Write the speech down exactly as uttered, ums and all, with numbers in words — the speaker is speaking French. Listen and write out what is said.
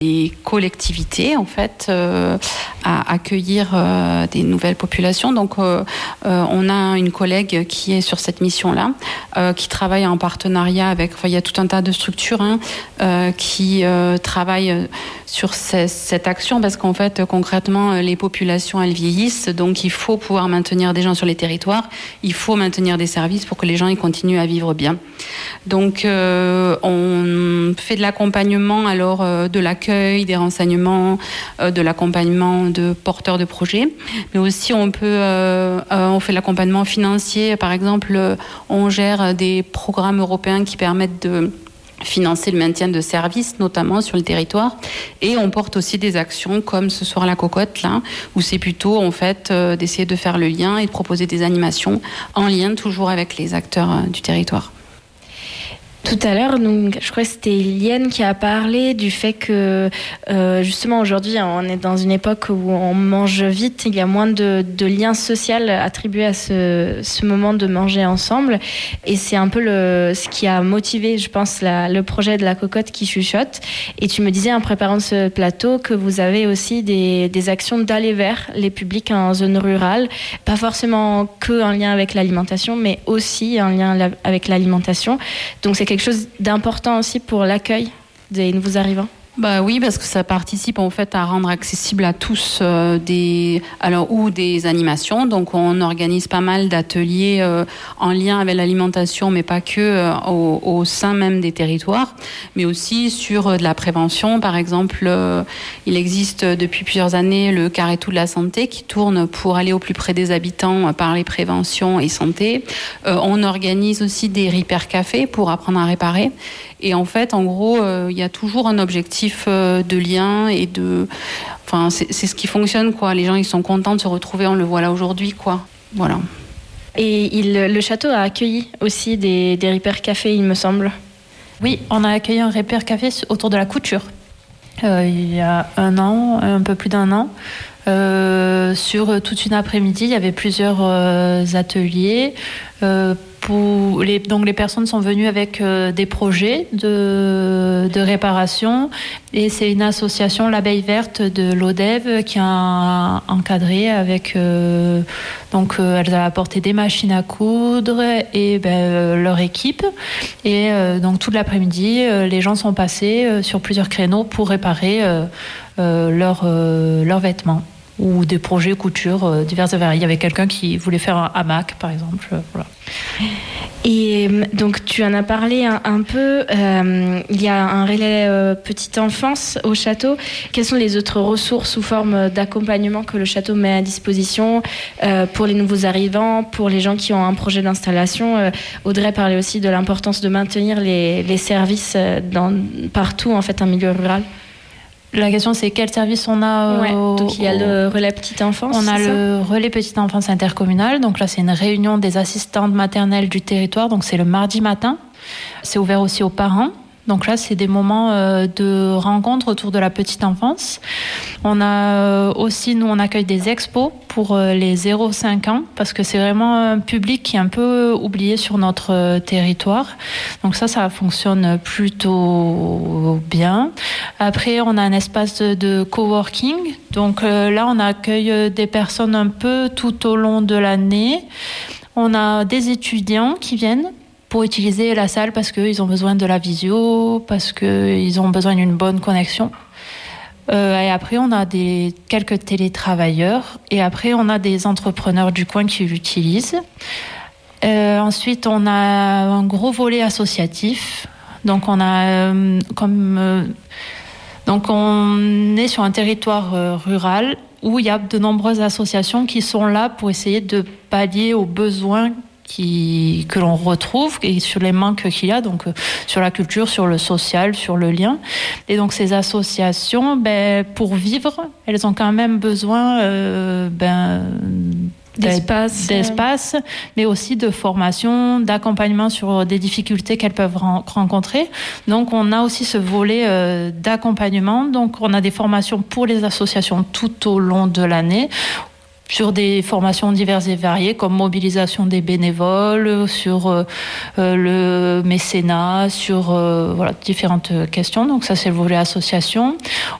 les collectivités en fait euh, à accueillir euh, des nouvelles populations. Donc euh, euh, on a une collègue qui est sur cette mission-là, euh, qui travaille en partenariat avec, enfin il y a tout un tas de structures hein, euh, qui euh, travaillent sur ces, cette action parce qu'en fait concrètement les populations elles vieillissent, donc il faut pouvoir maintenir des gens sur les territoires, il faut maintenir des services pour que les gens ils continuent à vivre bien. Donc euh, on fait de l'accompagnement alors euh, de l'accueil, des renseignements, euh, de l'accompagnement de porteurs de projets, mais aussi on peut, euh, euh, on fait l'accompagnement financier. Par exemple, euh, on gère des programmes européens qui permettent de financer le maintien de services, notamment sur le territoire, et on porte aussi des actions comme ce soir la cocotte là, où c'est plutôt en fait euh, d'essayer de faire le lien et de proposer des animations en lien toujours avec les acteurs euh, du territoire. Tout à l'heure, donc, je crois que c'était Liane qui a parlé du fait que euh, justement aujourd'hui on est dans une époque où on mange vite, il y a moins de, de liens sociaux attribués à ce, ce moment de manger ensemble, et c'est un peu le, ce qui a motivé, je pense, la, le projet de la cocotte qui chuchote. Et tu me disais en préparant ce plateau que vous avez aussi des, des actions d'aller vers les publics en zone rurale, pas forcément que en lien avec l'alimentation, mais aussi en lien avec l'alimentation. Donc c'est quelque chose d'important aussi pour l'accueil des nouveaux arrivants. Bah oui, parce que ça participe en fait à rendre accessible à tous euh, des alors ou des animations. Donc on organise pas mal d'ateliers euh, en lien avec l'alimentation, mais pas que euh, au, au sein même des territoires, mais aussi sur euh, de la prévention. Par exemple, euh, il existe depuis plusieurs années le Carré Tout de la santé qui tourne pour aller au plus près des habitants, euh, parler prévention et santé. Euh, on organise aussi des repair cafés pour apprendre à réparer. Et en fait, en gros, euh, il y a toujours un objectif euh, de lien et de... Enfin, c'est, c'est ce qui fonctionne, quoi. Les gens, ils sont contents de se retrouver, on le voit là aujourd'hui, quoi. Voilà. Et il, le château a accueilli aussi des, des repair cafés, il me semble. Oui, on a accueilli un repair café autour de la couture. Euh, il y a un an, un peu plus d'un an. Euh, sur toute une après-midi, il y avait plusieurs euh, ateliers. Euh, pour les, donc les personnes sont venues avec euh, des projets de, de réparation, et c'est une association L'Abeille Verte de l'Odève qui a encadré avec euh, donc euh, elle a apporté des machines à coudre et ben, euh, leur équipe, et euh, donc toute l'après-midi euh, les gens sont passés euh, sur plusieurs créneaux pour réparer euh, euh, leurs euh, leurs vêtements ou des projets couture euh, divers et variés. Il y avait quelqu'un qui voulait faire un hamac, par exemple. Euh, voilà. Et donc, tu en as parlé un, un peu. Euh, il y a un relais euh, petite enfance au château. Quelles sont les autres ressources sous forme d'accompagnement que le château met à disposition euh, pour les nouveaux arrivants, pour les gens qui ont un projet d'installation? euh, Audrey parlait aussi de l'importance de maintenir les, les services dans, partout, en fait, en milieu rural. La question, c'est quel service on a ouais, au, donc il y a le relais petite enfance. On a c'est le ça relais petite enfance intercommunal. Donc là, c'est une réunion des assistantes maternelles du territoire. Donc c'est le mardi matin. C'est ouvert aussi aux parents. Donc là, c'est des moments euh, de rencontre autour de la petite enfance. On a euh, aussi, nous, on accueille des expos pour euh, les zéro à cinq ans, parce que c'est vraiment un public qui est un peu oublié sur notre euh, territoire. Donc ça, ça fonctionne plutôt bien. Après, on a un espace de, de coworking. Donc euh, là, on accueille des personnes un peu tout au long de l'année. On a des étudiants qui viennent pour utiliser la salle parce qu'ils ont besoin de la visio, parce qu'ils ont besoin d'une bonne connexion. Euh, et après, on a des, quelques télétravailleurs. Et après, on a des entrepreneurs du coin qui l'utilisent. Euh, ensuite, on a un gros volet associatif. Donc, on a euh, comme... Euh, donc, on est sur un territoire euh, rural où il y a de nombreuses associations qui sont là pour essayer de pallier aux besoins Qui, que l'on retrouve et sur les manques qu'il y a, donc euh, sur la culture, sur le social, sur le lien. Et donc ces associations, ben, pour vivre, elles ont quand même besoin euh, ben, d'espace, d'espace, mais aussi de formation, d'accompagnement sur des difficultés qu'elles peuvent rencontrer. Donc on a aussi ce volet euh, d'accompagnement. Donc on a des formations pour les associations tout au long de l'année, sur des formations diverses et variées, comme mobilisation des bénévoles, sur euh, le mécénat, sur euh, voilà, différentes questions. Donc ça, c'est le volet association.